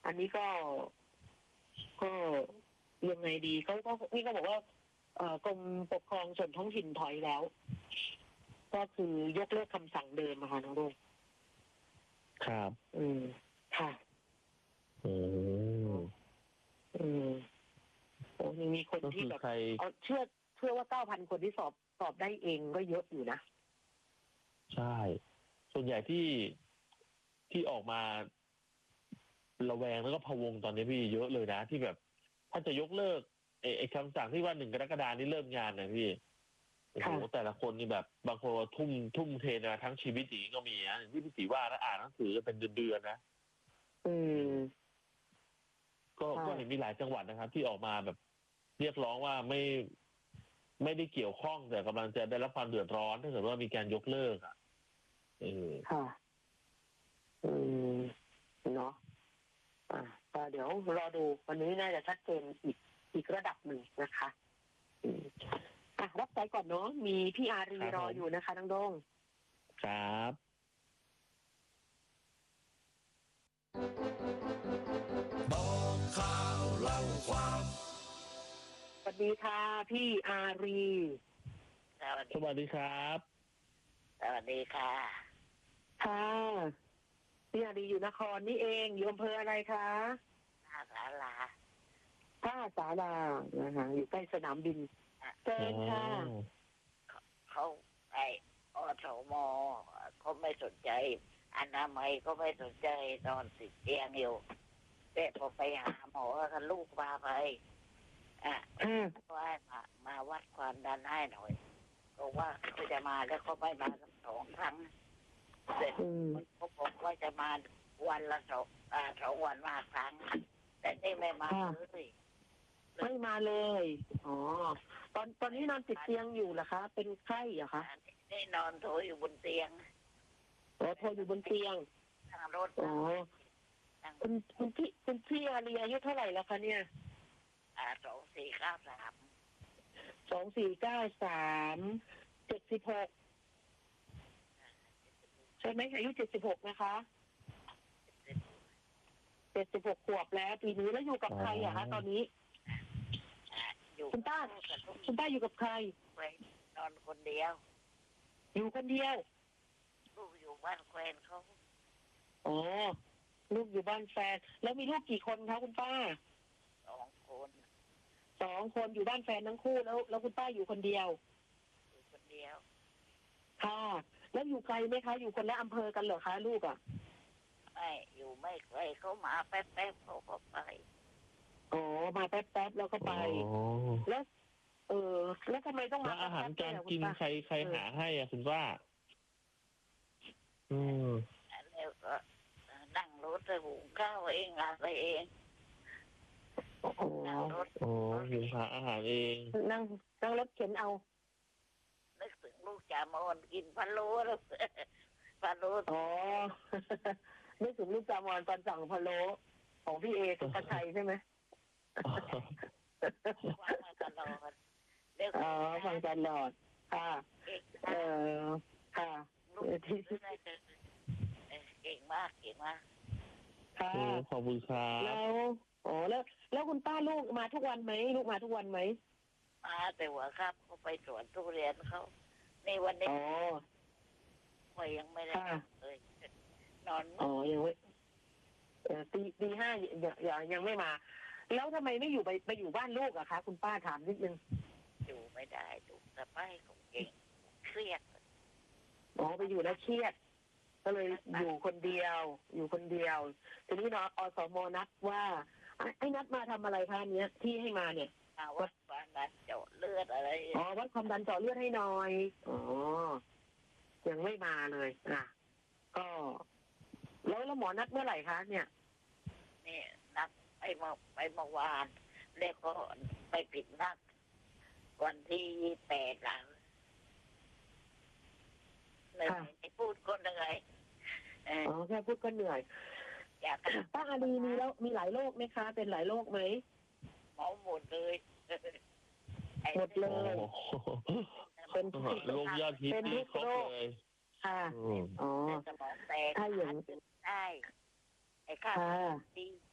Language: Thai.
อันนี้ก็ยังไงดีก็นี่ก็บอกว่า กรมปกครองส่วนท้องถิ่นถอยแล้ว ก็คือยกเลิกคำสั่งเดิมค่ะน้องลุงครับค่ะโอ้มีคนที่แบบเชื่อว่า9,000 คนที่สอบได้เองก็เยอะอยู่นะใช่ส่วนใหญ่ที่ออกมาระแวงแล้วก็พะวงตอนนี้พี่เยอะเลยนะที่แบบถ้าจะยกเลิกไอ้คำสั่งที่ว่า1 กรกฎาคมนี้เริ่มงานนะพี่โอ้โหแต่ละคนนี่แบบบางคนทุ่มเทนะทั้งชีวิตอย่างนี้ก็มีนะที่พี่ติว่าแล้วอ่านหนังสือเป็นเดือนๆนะก็เห็นมีหลายจังหวัดนะครับที่ออกมาแบบเรียกร้องว่าไม่ได้เกี่ยวข้องแต่กำลังจะได้รับความเดือดร้อนถ้าเกิดว่ามีการยกเลิกค่ะเนาะก็เดี๋ยวรอดูวันนี้น่าจะชัดเจนอีกระดับหนึ่งนะคะรับสายก่อนเนาะมีพี่อารีรออยู่นะคะน้องโด่งครับบอกข่าวเล่าความสวัสดีค่ะพี่อารีสวัสดีครับสวัสดีค่ะค่ะพี่อารีอยู่นครนี่เองอยู่อำเภออะไรคะท่าศาลานะคะอยู่ใกล้สนามบินเชิญค่ะเขาอสมเขาไม่สนใจอนามัยก็ไม่สนใจนอนติดเตียงอยู่แต่พอไปหาหมอกับลูกพาไปว่ามาวัดความดันให้หน่อยบอกว่าเขาจะมาแล้วเขาไม่มาสัก2 ครั้งเสร็จเขาบอกว่าจะมาวันละ2 วันมาครั้งแต่นี่ไม่มาเลยไม่มาเลยตอนนี้นอนติดเตียงอยู่เหรอคะเป็นไข้เหรอคะนี่นอนโถอยู่บนเตียงโถอยู่บนเตียงทางรถคุณพี่อารีอายุเท่าไหร่แล้วคะเนี่ย 2493 76ใช่ไหมอายุ76นะคะ76 ขวบแล้วปีนี้แล้วอยู่กับใครอะคะตอนนี้คุณป้าอยู่กับใครนอนคนเดียวอยู่คนเดียวลูกอยู่บ้านแฟนเขาลูกอยู่บ้านแฟนแล้วมีลูกกี่คนคะคุณป้า 2 คน 2 คนอยู่บ้านแฟนทั้งคู่แล้วคุณป้าอยู่คนเดียวค่ะแล้วอยู่ไกลไหมคะอยู่คนละอำเภอกันเหรอคะลูกอ่ะไม่อยู่ไม่ไกลเขามาแป๊บๆเขาก็ไปมาแป๊บๆแล้วก็ไปแล้วแล้วทำไมต้องมาอาหารการกินใครหาให้อ่ะคุณป้าแล้วก็นั่งรถไปหุงข้าวเองอะไรเองนั่งรถหุงหาอาหารเองนั่งรถเข็นเอานึกถึงลูกจ่ามอนกินพะโล้แล้วพะโล้นึกถึงลูกจามอนตอนสั่งพะโล้ของพี่เอสุภชัยใช่ไหมฟังมาตลอดฟังตลอดค่ะค่ะที่เก่งมากค่ะขอบคุณครับแล้วคุณป้าลูกมาทุกวันไหมมาแต่ว่าครับเขาไปสวนทุเรียนเขาในวันนี้ยังไม่ได้เลยนอนยังไม่ตี 5ยังไม่มาแล้วทำไมไม่อยู่ไปอยู่บ้านลูกอะคะคุณป้าถามนิดนึงอยู่ไม่ได้ลูกสะใภ้ของเก่งเครียดไปอยู่แล้วเครียดก็เลยอยู่คนเดียวทีนี้อสมนัดว่าไอ้นัดมาทำอะไรคะเนี้ยที่ให้มาเนี่ยวัดความดันเจาะเลือดอะไรวัดความดันเจาะเลือดให้หน่อยยังไม่มาเลยก็แล้วหมอนัดเมื่อไหร่คะเนี่ยนี่นัดไปเมื่อวานแล้วก็ไปปิดนัดวันที่8หลังเลยไม่พูดก็เหนื่อยแค่พูดก็เหนื่อยป้าอารีมีหลายโรคไหมคะเป็นหลายโรคไหมหมดเลยเป็นโรคยอดฮิตที่ครบเลยค่ะสมองแตกถ้าอย่างได้ไอ้ข้าดี